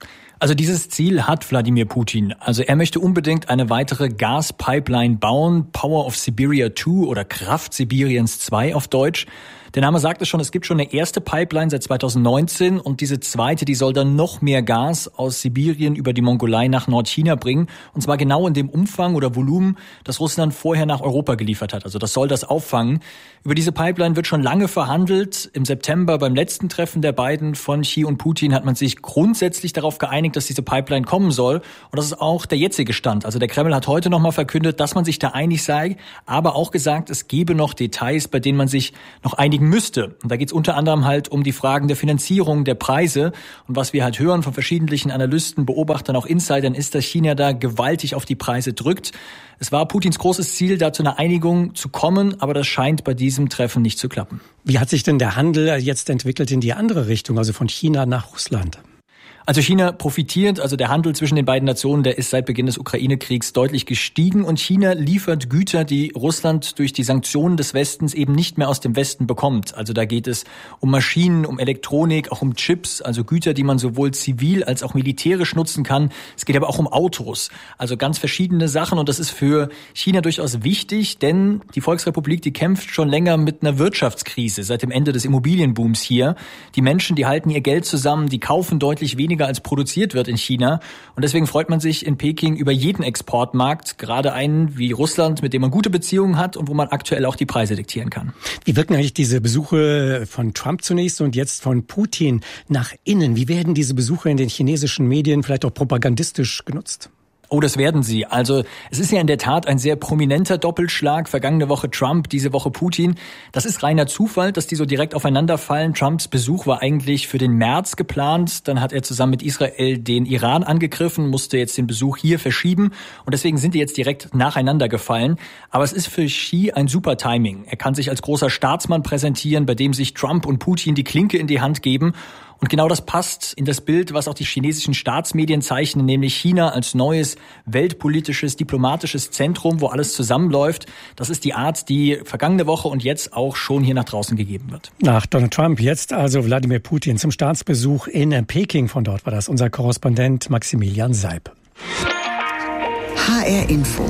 Also dieses Ziel hat Wladimir Putin. Also er möchte unbedingt eine weitere Gaspipeline bauen, Power of Siberia zwei oder Kraft Sibiriens zwei auf Deutsch. Der Name sagt es schon, es gibt schon eine erste Pipeline seit zweitausendneunzehn und diese zweite, die soll dann noch mehr Gas aus Sibirien über die Mongolei nach Nordchina bringen. Und zwar genau in dem Umfang oder Volumen, das Russland vorher nach Europa geliefert hat. Also das soll das auffangen. Über diese Pipeline wird schon lange verhandelt. Im September beim letzten Treffen der beiden von Xi und Putin hat man sich grundsätzlich darauf geeinigt, dass diese Pipeline kommen soll. Und das ist auch der jetzige Stand. Also der Kreml hat heute nochmal verkündet, dass man sich da einig sei, aber auch gesagt, es gebe noch Details, bei denen man sich noch einigen müsste. Und da geht es unter anderem halt um die Fragen der Finanzierung, der Preise. Und was wir halt hören von verschiedenen Analysten, Beobachtern, auch Insidern, ist, dass China da gewaltig auf die Preise drückt. Es war Putins großes Ziel, da zu einer Einigung zu kommen, aber das scheint bei diesem Treffen nicht zu klappen. Wie hat sich denn der Handel jetzt entwickelt in die andere Richtung, also von China nach Russland? Also China profitiert, also der Handel zwischen den beiden Nationen, der ist seit Beginn des Ukraine-Kriegs deutlich gestiegen und China liefert Güter, die Russland durch die Sanktionen des Westens eben nicht mehr aus dem Westen bekommt. Also da geht es um Maschinen, um Elektronik, auch um Chips, also Güter, die man sowohl zivil als auch militärisch nutzen kann. Es geht aber auch um Autos, also ganz verschiedene Sachen und das ist für China durchaus wichtig, denn die Volksrepublik, die kämpft schon länger mit einer Wirtschaftskrise seit dem Ende des Immobilienbooms hier. Die Menschen, die halten ihr Geld zusammen, die kaufen deutlich weniger als produziert wird in China. Und deswegen freut man sich in Peking über jeden Exportmarkt, gerade einen wie Russland, mit dem man gute Beziehungen hat und wo man aktuell auch die Preise diktieren kann. Wie wirken eigentlich diese Besuche von Trump zunächst und jetzt von Putin nach innen? Wie werden diese Besuche in den chinesischen Medien vielleicht auch propagandistisch genutzt? Oh, das werden sie. Also es ist ja in der Tat ein sehr prominenter Doppelschlag. Vergangene Woche Trump, diese Woche Putin. Das ist reiner Zufall, dass die so direkt aufeinander fallen. Trumps Besuch war eigentlich für den März geplant. Dann hat er zusammen mit Israel den Iran angegriffen, musste jetzt den Besuch hier verschieben. Und deswegen sind die jetzt direkt nacheinander gefallen. Aber es ist für Xi ein super Timing. Er kann sich als großer Staatsmann präsentieren, bei dem sich Trump und Putin die Klinke in die Hand geben. Und genau das passt in das Bild, was auch die chinesischen Staatsmedien zeichnen, nämlich China als neues weltpolitisches, diplomatisches Zentrum, wo alles zusammenläuft. Das ist die Art, die vergangene Woche und jetzt auch schon hier nach draußen gegeben wird. Nach Donald Trump jetzt also Wladimir Putin zum Staatsbesuch in Peking. Von dort war das unser Korrespondent Maximilian Seib. H R Info.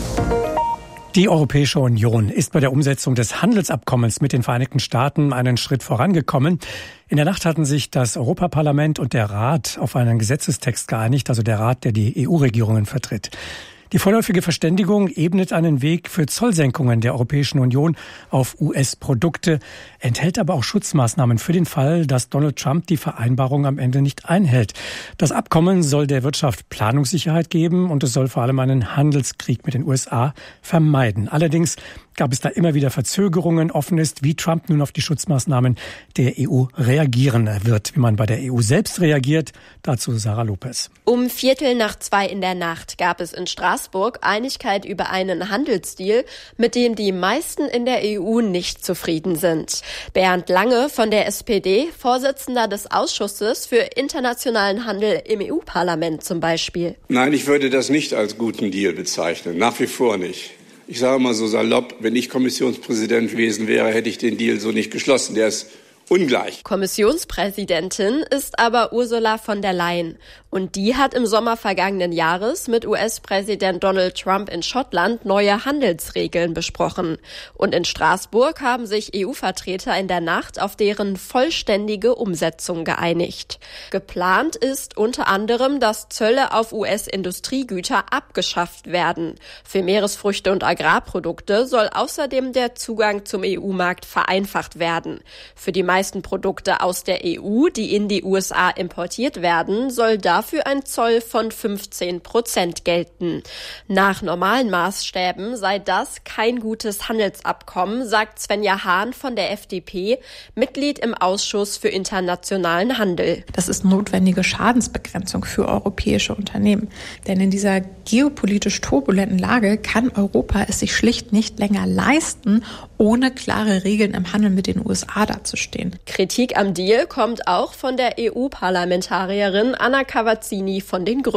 Die Europäische Union ist bei der Umsetzung des Handelsabkommens mit den Vereinigten Staaten einen Schritt vorangekommen. In der Nacht hatten sich das Europaparlament und der Rat auf einen Gesetzestext geeinigt, also der Rat, der die E U-Regierungen vertritt. Die vorläufige Verständigung ebnet einen Weg für Zollsenkungen der Europäischen Union auf U S-Produkte, enthält aber auch Schutzmaßnahmen für den Fall, dass Donald Trump die Vereinbarung am Ende nicht einhält. Das Abkommen soll der Wirtschaft Planungssicherheit geben und es soll vor allem einen Handelskrieg mit den U S A vermeiden. Allerdings gab es da immer wieder Verzögerungen. Offen ist, wie Trump nun auf die Schutzmaßnahmen der E U reagieren wird. Wie man bei der E U selbst reagiert, dazu Sarah Lopez. Um Viertel nach zwei in der Nacht gab es in Straßburg Einigkeit über einen Handelsdeal, mit dem die meisten in der E U nicht zufrieden sind. Bernd Lange von der S P D, Vorsitzender des Ausschusses für internationalen Handel im E U-Parlament zum Beispiel. Nein, ich würde das nicht als guten Deal bezeichnen. Nach wie vor nicht. Ich sage mal so salopp, wenn ich Kommissionspräsident gewesen wäre, hätte ich den Deal so nicht geschlossen. Der ist ungleich. Kommissionspräsidentin ist aber Ursula von der Leyen. Und die hat im Sommer vergangenen Jahres mit U S-Präsident Donald Trump in Schottland neue Handelsregeln besprochen. Und in Straßburg haben sich E U-Vertreter in der Nacht auf deren vollständige Umsetzung geeinigt. Geplant ist unter anderem, dass Zölle auf U S-Industriegüter abgeschafft werden. Für Meeresfrüchte und Agrarprodukte soll außerdem der Zugang zum E U-Markt vereinfacht werden. Für die meisten Produkte aus der E U, die in die U S A importiert werden, soll dafür ein Zoll von fünfzehn Prozent gelten. Nach normalen Maßstäben sei das kein gutes Handelsabkommen, sagt Svenja Hahn von der F D P, Mitglied im Ausschuss für internationalen Handel. Das ist notwendige Schadensbegrenzung für europäische Unternehmen. Denn in dieser geopolitisch turbulenten Lage kann Europa es sich schlicht nicht länger leisten, ohne klare Regeln im Handel mit den U S A dazustehen. Kritik am Deal kommt auch von der E U-Parlamentarierin Anna Cavazzini von den Grünen.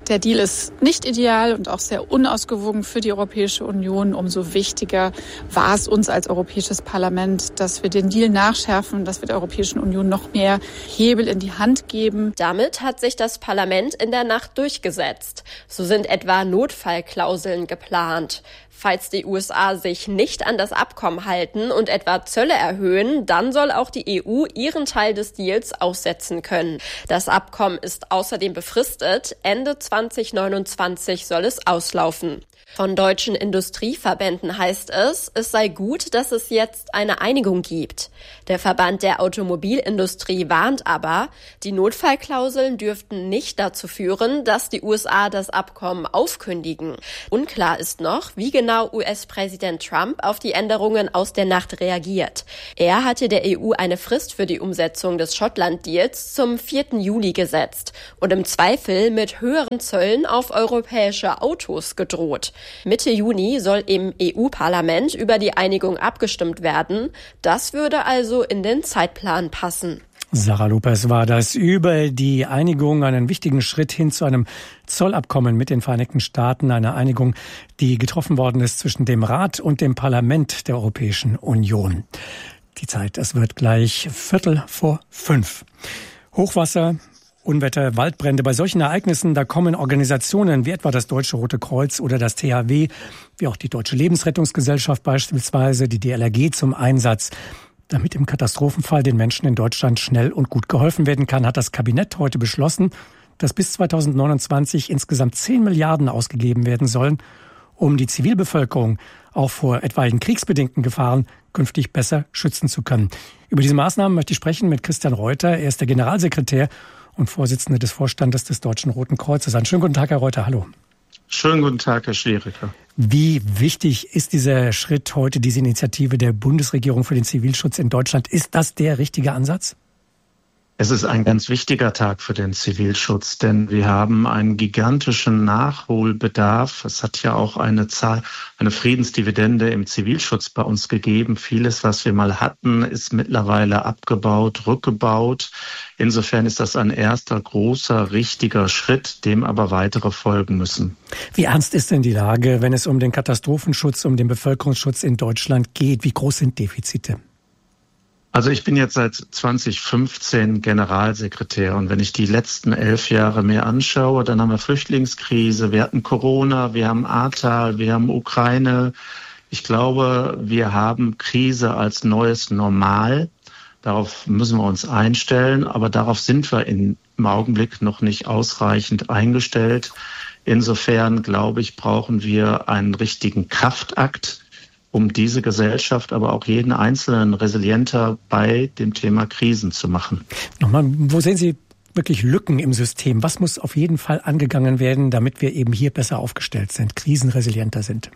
Der Deal ist nicht ideal und auch sehr unausgewogen für die Europäische Union. Umso wichtiger war es uns als Europäisches Parlament, dass wir den Deal nachschärfen, dass wir der Europäischen Union noch mehr Hebel in die Hand geben. Damit hat sich das Parlament in der Nacht durchgesetzt. So sind etwa Notfallklauseln geplant. Falls die U S A sich nicht an das Abkommen halten und etwa Zölle erhöhen, dann soll auch die E U ihren Teil des Deals aussetzen können. Das Abkommen ist außerdem befristet. Ende zwanzig neunundzwanzig soll es auslaufen. Von deutschen Industrieverbänden heißt es, es sei gut, dass es jetzt eine Einigung gibt. Der Verband der Automobilindustrie warnt aber, die Notfallklauseln dürften nicht dazu führen, dass die U S A das Abkommen aufkündigen. Unklar ist noch, wie genau U S-Präsident Trump auf die Änderungen aus der Nacht reagiert. Er hatte der E U eine Frist für die Umsetzung des Schottland-Deals zum vierten Juli gesetzt und im Zweifel mit höheren Zöllen auf europäische Autos gedroht. Mitte Juni soll im E U-Parlament über die Einigung abgestimmt werden. Das würde also in den Zeitplan passen. Sarah Lopez war das über die Einigung, einen wichtigen Schritt hin zu einem Zollabkommen mit den Vereinigten Staaten, eine Einigung, die getroffen worden ist zwischen dem Rat und dem Parlament der Europäischen Union. Die Zeit, es wird gleich Viertel vor fünf. Hochwasser, Unwetter, Waldbrände. Bei solchen Ereignissen, da kommen Organisationen wie etwa das Deutsche Rote Kreuz oder das T H W, wie auch die Deutsche Lebensrettungsgesellschaft beispielsweise, die D L R G zum Einsatz. Damit im Katastrophenfall den Menschen in Deutschland schnell und gut geholfen werden kann, hat das Kabinett heute beschlossen, dass bis zweitausendneunundzwanzig insgesamt zehn Milliarden ausgegeben werden sollen, um die Zivilbevölkerung auch vor etwaigen kriegsbedingten Gefahren künftig besser schützen zu können. Über diese Maßnahmen möchte ich sprechen mit Christian Reuter. Er ist der Generalsekretär und Vorsitzende des Vorstandes des Deutschen Roten Kreuzes. Einen schönen guten Tag, Herr Reuter. Hallo. Schönen guten Tag, Herr Schleriker. Wie wichtig ist dieser Schritt heute, diese Initiative der Bundesregierung für den Zivilschutz in Deutschland? Ist das der richtige Ansatz? Es ist ein ganz wichtiger Tag für den Zivilschutz, denn wir haben einen gigantischen Nachholbedarf. Es hat ja auch eine Zahl, eine Friedensdividende im Zivilschutz bei uns gegeben. Vieles, was wir mal hatten, ist mittlerweile abgebaut, rückgebaut. Insofern ist das ein erster großer, richtiger Schritt, dem aber weitere folgen müssen. Wie ernst ist denn die Lage, wenn es um den Katastrophenschutz, um den Bevölkerungsschutz in Deutschland geht? Wie groß sind Defizite? Also ich bin jetzt seit zwanzig fünfzehn Generalsekretär und wenn ich die letzten elf Jahre mir anschaue, dann haben wir Flüchtlingskrise, wir hatten Corona, wir haben Ahrtal, wir haben Ukraine. Ich glaube, wir haben Krise als neues Normal. Darauf müssen wir uns einstellen, aber darauf sind wir in, im Augenblick noch nicht ausreichend eingestellt. Insofern, glaube ich, brauchen wir einen richtigen Kraftakt, um diese Gesellschaft, aber auch jeden Einzelnen resilienter bei dem Thema Krisen zu machen. Nochmal, wo sehen Sie wirklich Lücken im System? Was muss auf jeden Fall angegangen werden, damit wir eben hier besser aufgestellt sind, krisenresilienter sind?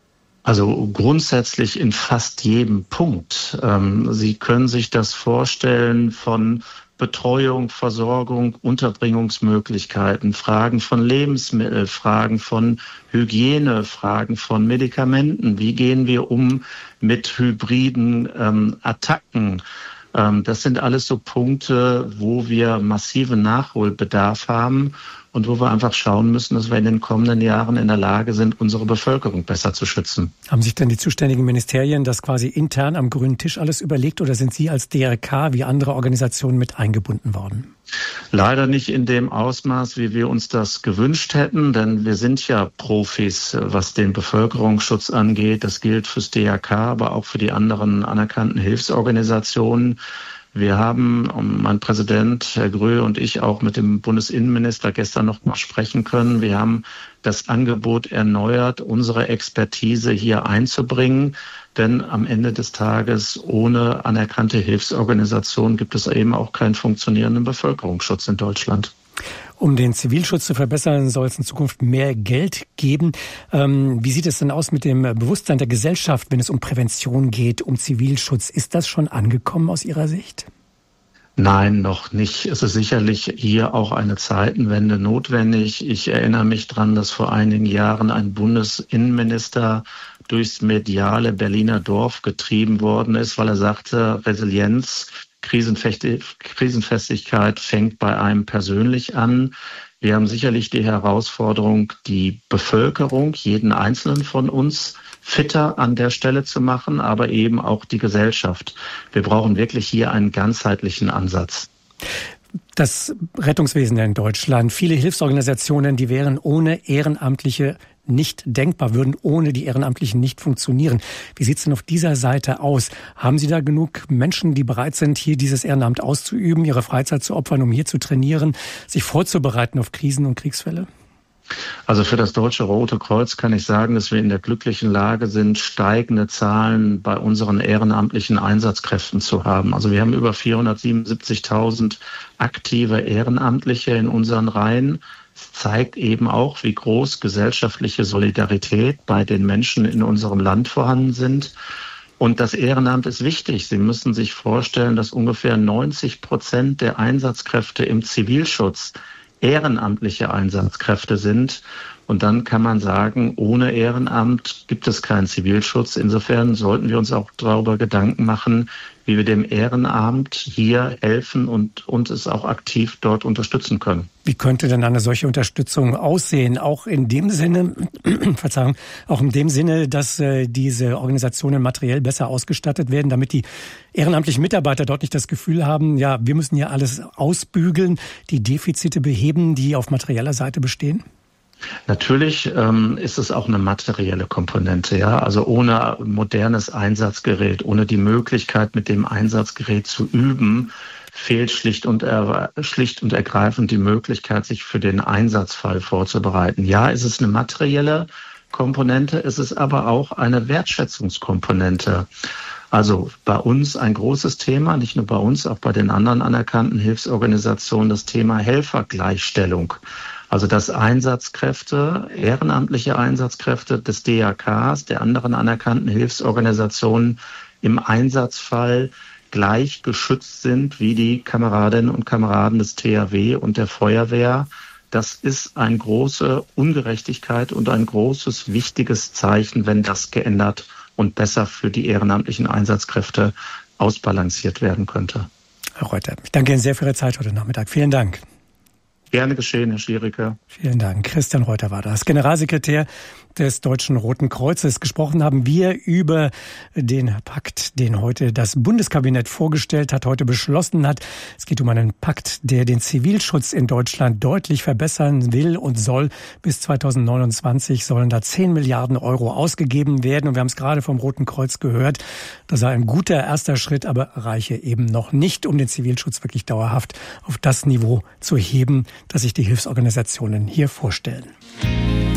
Also grundsätzlich in fast jedem Punkt. Sie können sich das vorstellen von Betreuung, Versorgung, Unterbringungsmöglichkeiten, Fragen von Lebensmitteln, Fragen von Hygiene, Fragen von Medikamenten. Wie gehen wir um mit hybriden ähm, Attacken? Ähm, das sind alles so Punkte, wo wir massiven Nachholbedarf haben und wo wir einfach schauen müssen, dass wir in den kommenden Jahren in der Lage sind, unsere Bevölkerung besser zu schützen. Haben sich denn die zuständigen Ministerien das quasi intern am grünen Tisch alles überlegt oder sind Sie als D R K wie andere Organisationen mit eingebunden worden? Leider nicht in dem Ausmaß, wie wir uns das gewünscht hätten, denn wir sind ja Profis, was den Bevölkerungsschutz angeht. Das gilt fürs D R K, aber auch für die anderen anerkannten Hilfsorganisationen. Wir haben, mein Präsident, Herr Grö und ich, auch mit dem Bundesinnenminister gestern noch mal sprechen können. Wir haben das Angebot erneuert, unsere Expertise hier einzubringen. Denn am Ende des Tages, ohne anerkannte Hilfsorganisation, gibt es eben auch keinen funktionierenden Bevölkerungsschutz in Deutschland. Um den Zivilschutz zu verbessern, soll es in Zukunft mehr Geld geben. Ähm, wie sieht es denn aus mit dem Bewusstsein der Gesellschaft, wenn es um Prävention geht, um Zivilschutz? Ist das schon angekommen aus Ihrer Sicht? Nein, noch nicht. Es ist sicherlich hier auch eine Zeitenwende notwendig. Ich erinnere mich dran, dass vor einigen Jahren ein Bundesinnenminister durchs mediale Berliner Dorf getrieben worden ist, weil er sagte, Resilienz, Krisenfestigkeit fängt bei einem persönlich an. Wir haben sicherlich die Herausforderung, die Bevölkerung, jeden Einzelnen von uns fitter an der Stelle zu machen, aber eben auch die Gesellschaft. Wir brauchen wirklich hier einen ganzheitlichen Ansatz. Das Rettungswesen in Deutschland, viele Hilfsorganisationen, die wären ohne Ehrenamtliche nicht denkbar, würden ohne die Ehrenamtlichen nicht funktionieren. Wie sieht es denn auf dieser Seite aus? Haben Sie da genug Menschen, die bereit sind, hier dieses Ehrenamt auszuüben, ihre Freizeit zu opfern, um hier zu trainieren, sich vorzubereiten auf Krisen und Kriegsfälle? Also für das Deutsche Rote Kreuz kann ich sagen, dass wir in der glücklichen Lage sind, steigende Zahlen bei unseren ehrenamtlichen Einsatzkräften zu haben. Also wir haben über vierhundertsiebenundsiebzigtausend aktive Ehrenamtliche in unseren Reihen. Es zeigt eben auch, wie groß gesellschaftliche Solidarität bei den Menschen in unserem Land vorhanden sind. Und das Ehrenamt ist wichtig. Sie müssen sich vorstellen, dass ungefähr neunzig Prozent der Einsatzkräfte im Zivilschutz ehrenamtliche Einsatzkräfte sind. Und dann kann man sagen, ohne Ehrenamt gibt es keinen Zivilschutz. Insofern sollten wir uns auch darüber Gedanken machen, wie wir dem Ehrenamt hier helfen und, und es auch aktiv dort unterstützen können. Wie könnte denn eine solche Unterstützung aussehen? Auch in dem Sinne, Verzeihung, auch in dem Sinne, dass äh, diese Organisationen materiell besser ausgestattet werden, damit die ehrenamtlichen Mitarbeiter dort nicht das Gefühl haben, ja, wir müssen hier alles ausbügeln, die Defizite beheben, die auf materieller Seite bestehen? Natürlich ähm, ist es auch eine materielle Komponente, ja. Also ohne modernes Einsatzgerät, ohne die Möglichkeit, mit dem Einsatzgerät zu üben, fehlt schlicht und, er, schlicht und ergreifend die Möglichkeit, sich für den Einsatzfall vorzubereiten. Ja, es ist eine materielle Komponente, es ist aber auch eine Wertschätzungskomponente. Also bei uns ein großes Thema, nicht nur bei uns, auch bei den anderen anerkannten Hilfsorganisationen, das Thema Helfergleichstellung. Also dass Einsatzkräfte, ehrenamtliche Einsatzkräfte des D R Ks, der anderen anerkannten Hilfsorganisationen im Einsatzfall gleich geschützt sind wie die Kameradinnen und Kameraden des T H W und der Feuerwehr. Das ist eine große Ungerechtigkeit und ein großes, wichtiges Zeichen, wenn das geändert und besser für die ehrenamtlichen Einsatzkräfte ausbalanciert werden könnte. Herr Reuter, ich danke Ihnen sehr für Ihre Zeit heute Nachmittag. Vielen Dank. Gerne geschehen, Herr Schlierike. Vielen Dank. Christian Reuter war das, Generalsekretär des Deutschen Roten Kreuzes. Gesprochen haben wir über den Pakt, den heute das Bundeskabinett vorgestellt hat, heute beschlossen hat. Es geht um einen Pakt, der den Zivilschutz in Deutschland deutlich verbessern will und soll. Bis zweitausendneunundzwanzig sollen da zehn Milliarden Euro ausgegeben werden. Und wir haben es gerade vom Roten Kreuz gehört. Das sei ein guter erster Schritt, aber reiche eben noch nicht, um den Zivilschutz wirklich dauerhaft auf das Niveau zu heben, das sich die Hilfsorganisationen hier vorstellen.